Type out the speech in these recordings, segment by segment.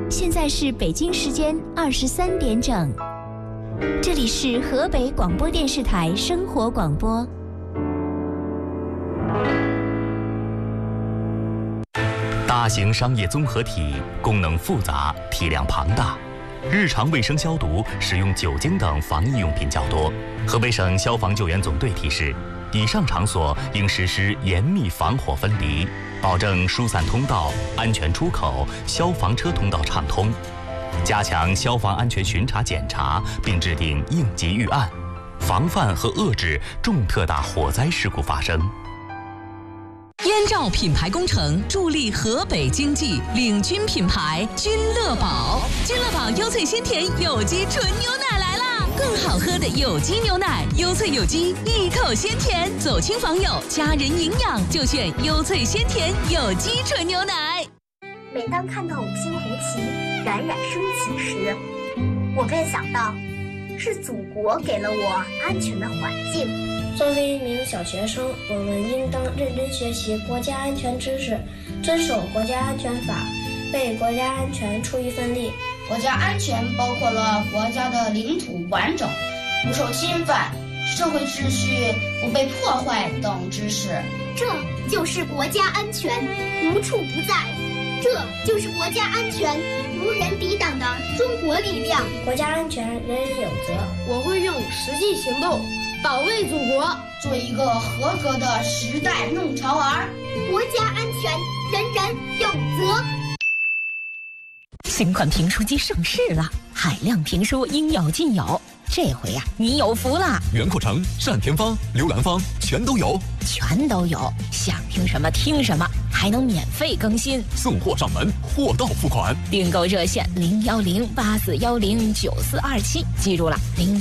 现在是北京时间23点整，这里是河北广播电视台生活广播。 大型商业综合体，功能复杂，体量庞大，日常卫生消毒使用酒精等防疫用品较多。河北省消防救援总队提示，以上场所应实施严密防火分离，保证疏散通道、安全出口、消防车通道畅通，加强消防安全巡查检查，并制定应急预案，防范和遏制重特大火灾事故发生。 燕赵品牌工程助力河北经济，领军品牌君乐宝。君乐宝优萃鲜甜有机纯牛奶来啦！更好喝的有机牛奶，优萃有机，一口鲜甜，走亲访友，家人营养就选优萃鲜甜有机纯牛奶。 每当看到5星红旗冉冉升起时，我便想到，是祖国给了我安全的环境。 作为一名小学生，我们应当认真学习国家安全知识，遵守国家安全法，为国家安全出一份力。 国家安全包括了国家的领土完整、不受侵犯、社会秩序不被破坏等知识。 这就是国家安全，无处不在。这就是国家安全，无人抵挡的中国力量。 国家安全人人有责， 我会用实际行动保卫祖国， 做一个合格的时代弄潮儿。 国家安全人人有责。 新款评书机上市了，海量评书应有尽有。这回呀，你有福了！ 袁阔成、单田芳、刘兰芳全都有， 全都有，想听什么听什么，还能免费更新， 送货上门，货到付款。 订购热线01084109427，记住了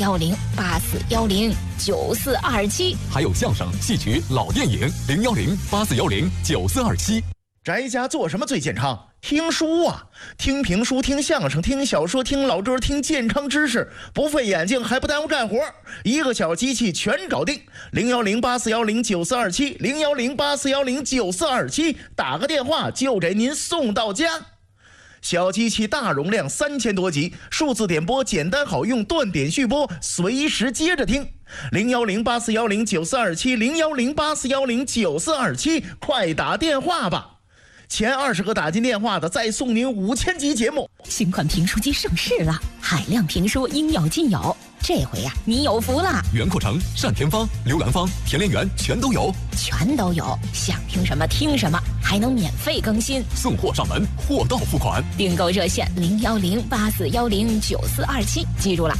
，01084109427。 还有相声、戏曲、老电影，01084109427。 宅家做什么最健康？听书啊，听评书，听相声，听小说，听老歌，听健康知识，不费眼睛还不耽误干活，一个小机器全搞定。01084109427 01084109427，打个电话就给您送到家。小机器大容量3000多集，数字点播简单好用，断点续播，随时接着听。01084109427 01084109427，快打电话吧。前20个打进电话的再送您5000集节目。 新款评书机上市了，海量评书应有尽有。这回呀，你有福了！ 袁阔成、单田芳、刘兰芳、田连元全都有， 全都有，想听什么听什么，还能免费更新， 送货上门，货到付款。 订购热线01084109427，记住了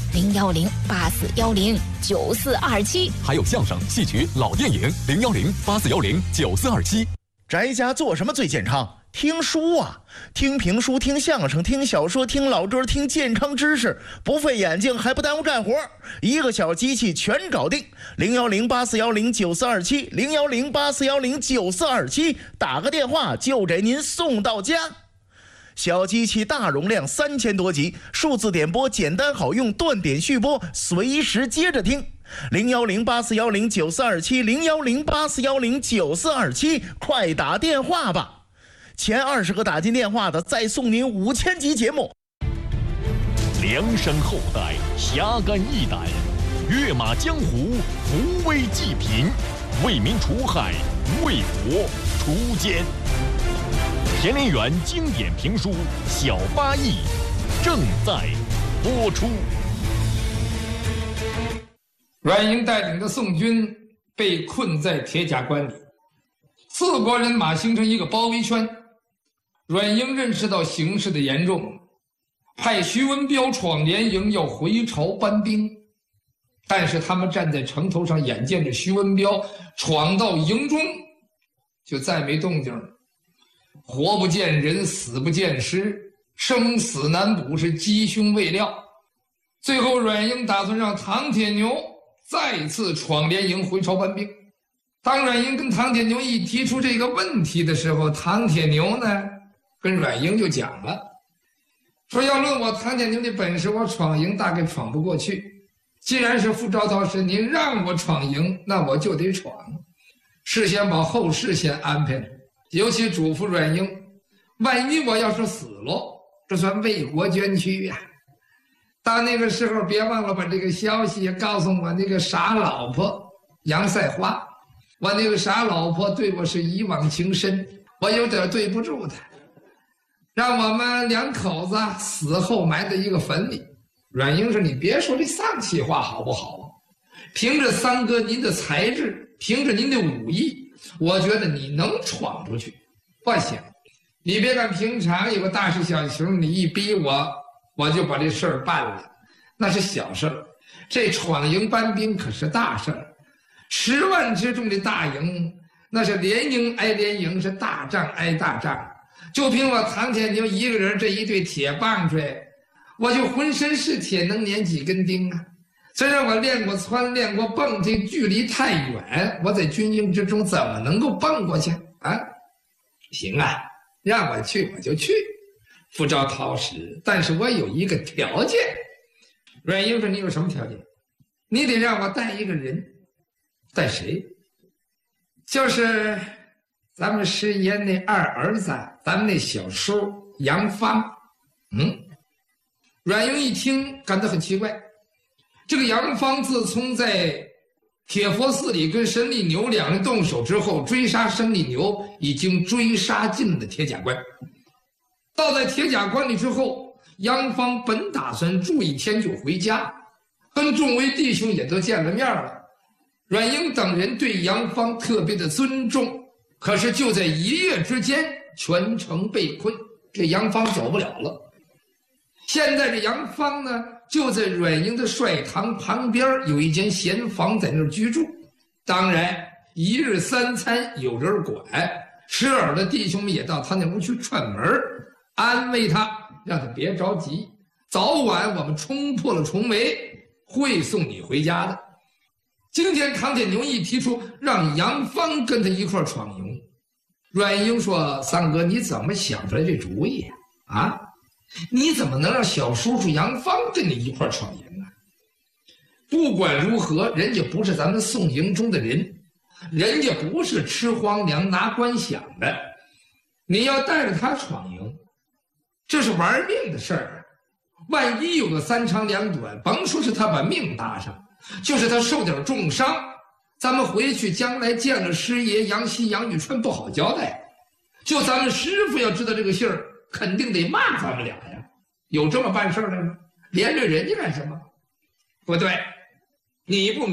，01084109427。 还有相声、戏曲、老电影，01084109427。 宅家做什么最健康？听书啊，听评书，听相声，听小说，听老歌，听健康知识，不费眼睛还不耽误干活，一个小机器全搞定。01084109427 01084109427，打个电话就给您送到家。小机器大容量3000多集，数字点播简单好用，断点续播，随时接着听。01084109427 01084109427，快打电话吧。前20个打进电话的再送您5000集节目。 梁山后代侠肝义胆，跃马江湖，扶危济贫，为民除害，为国除奸。田连元经典评书《小八义》正在播出。 阮英带领的宋军被困在铁甲关里，4国人马形成一个包围圈。阮英认识到形势的严重，派徐文彪闯联营要回朝搬兵，但是他们站在城头上，眼见着徐文彪闯到营中，就再没动静了。活不见人，死不见尸，生死难卜，是鸡凶未料。最后阮英打算让唐铁牛再次闯联营回朝搬兵。当阮英跟唐铁牛一提出这个问题的时候，唐铁牛呢跟阮英就讲了，说要论我唐铁牛的本事，我闯营大概闯不过去。既然是副招讨使您让我闯营，那我就得闯。事先把后事先安排了，尤其嘱咐阮英，万一我要是死了， 这算为国捐躯呀。到那个时候，别忘了把这个消息也告诉我那个傻老婆杨赛花。我那个傻老婆对我是一往情深，我有点对不住她，让我们两口子死后埋在一个坟里。阮英说：“你别说这丧气话好不好？凭着三哥您的才智，凭着您的武艺，我觉得你能闯出去。不行，你别看平常有个大事小情，你一逼我，我就把这事儿办了，那是小事儿。这闯营搬兵可是大事儿。10万之众的大营，那是连营挨连营，是大仗挨大仗。就凭我唐天牛一个人这一对铁棒槌，我就浑身是铁，能粘几根钉啊！虽然我练过蹿，练过蹦，这距离太远，我在军营之中怎么能够蹦过去啊？行啊，让我去我就去，不招讨使。但是我有一个条件。阮英说：“你有什么条件？你得让我带一个人。”带谁？就是咱们师爷那二儿子，咱们那小叔杨芳。阮英一听感到很奇怪，这个杨芳自从在铁佛寺里跟神力牛两人动手之后，追杀神力牛已经追杀进了铁甲关。到在铁甲关里之后，杨芳本打算住一天就回家，跟众位弟兄也都见了面了。阮英等人对杨芳特别的尊重，可是就在1月之间，全城被困，这杨芳走不了了。现在这杨芳呢，就在阮英的帅堂旁边有一间闲房，在那儿居住。当然，1日3餐有人管，时而的弟兄们也到他那屋去串门，安慰他，让他别着急，早晚我们冲破了重围，会送你回家的。今天唐天牛一提出让杨芳跟他一块闯营，阮英说：“三哥，你怎么想出来这主意呀？啊，你怎么能让小叔叔杨芳跟你一块闯营啊？不管如何，人家不是咱们宋营中的人，人家不是吃荒粮拿官饷的，你要带着他闯营，这是玩命的事儿。万一有个3长2短，甭说是他把命搭上，就是他受点重伤，咱们回去将来见了师爷杨希、杨玉春不好交代。就咱们师傅要知道这个信儿，肯定得骂咱们俩呀。有这么办事的吗？连着人家干什么？不对，你不